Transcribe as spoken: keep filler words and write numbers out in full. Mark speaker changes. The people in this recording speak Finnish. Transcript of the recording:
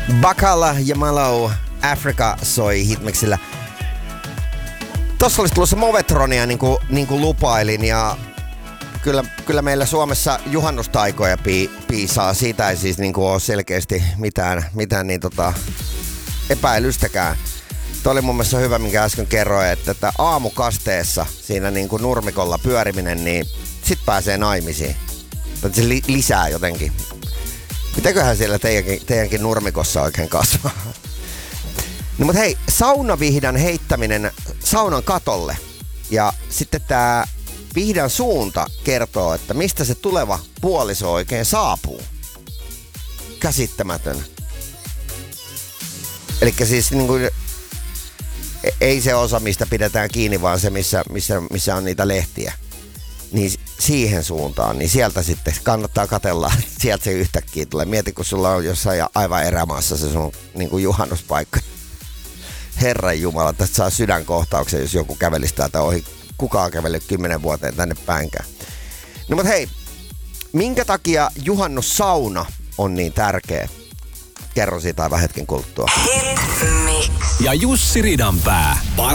Speaker 1: Bakala ja Malo Africa soi hitmiksillä. Tossa olisi tulossa Movetronia niin kuin, niin kuin lupailin ja kyllä, kyllä meillä Suomessa juhannustaikoja pi, piisaa. Siitä ei siis niin kuin ole selkeästi mitään, mitään niin tota epäilystäkään. Tuo oli mun mielestä hyvä, minkä äsken kerroin, että, että aamukasteessa siinä niin kuin nurmikolla pyöriminen, niin sit pääsee naimisiin. Se li- lisää jotenkin. Mitäköhän siellä teidänkin, teidänkin nurmikossa oikein kasvaa? No mut hei, saunavihdan heittäminen saunan katolle. Ja sitten tää vihdan suunta kertoo, että mistä se tuleva puoliso oikein saapuu. Käsittämätön. Elikkä siis niinku, ei se osa, mistä pidetään kiinni, vaan se, missä, missä, missä on niitä lehtiä. Niin siihen suuntaan, niin sieltä sitten kannattaa katsella, sieltä se yhtäkkiä tulee. Mieti, kun sulla on jossain aivan erämaassa se sun niin kuin juhannuspaikka. Herran Jumala, tästä saa sydänkohtauksen, jos joku kävelisi täältä ohi. Kukaan käveli kymmenen vuoteen tänne päinkään. No mut hei, minkä takia juhannussauna on niin tärkeä? Kerro siitä aivan hetken kuluttua.
Speaker 2: Ja Jussi Ridanpää.